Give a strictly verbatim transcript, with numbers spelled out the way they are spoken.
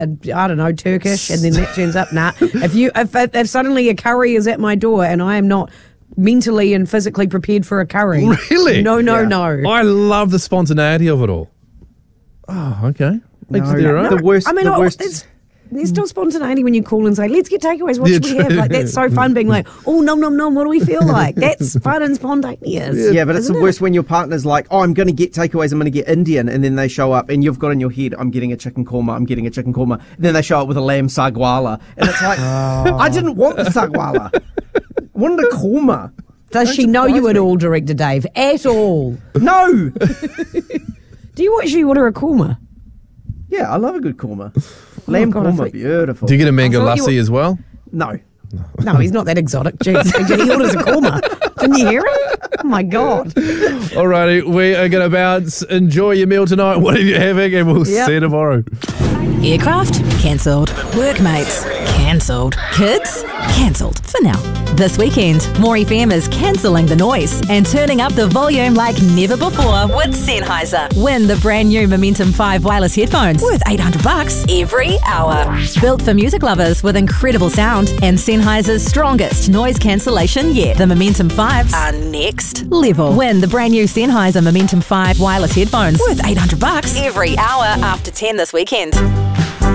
I don't know, Turkish, and then that turns up, nah. If you, if, if suddenly a curry is at my door and I am not mentally and physically prepared for a curry. Really? No, no, Yeah. no. I love the spontaneity of it all. Oh, okay. Makes No, it all right. the worst. I mean, the oh, worst. it's, there's still spontaneity when you call and say, let's get takeaways, what Yeah, should we have? true. Like, that's so fun being like, oh, nom, nom, nom, what do we feel like? That's fun and spontaneous. Yeah, but it's isn't the it? worst when your partner's like, oh, I'm going to get takeaways, I'm going to get Indian, and then they show up, and you've got in your head, I'm getting a chicken korma, I'm getting a chicken korma. And then they show up with a lamb sagwala, and it's like, I didn't want the sagwala. I wanted a korma. Does Don't she know you surprise at me. all, Director Dave? At all? No! Do you actually order a korma? Yeah, I love a good korma. Lamb God, I korma, thought- beautiful. Do you get a mango I thought you lassi were- as well? No. No, he's not that exotic. Jeez, he orders a korma. Didn't you hear him? Oh, my God. Alrighty, we are going to bounce. Enjoy your meal tonight, whatever you're having, and we'll Yep. see you tomorrow. Aircraft? Cancelled. Workmates? Cancelled. Kids? Cancelled. For now. This weekend, More F M is cancelling the noise and turning up the volume like never before with Sennheiser. Win the brand new Momentum five wireless headphones worth eight hundred bucks every hour. Built for music lovers with incredible sound and Sennheiser's strongest noise cancellation yet. The Momentum fives are next level. Win the brand new Sennheiser Momentum five wireless headphones worth eight hundred bucks every hour after ten this weekend.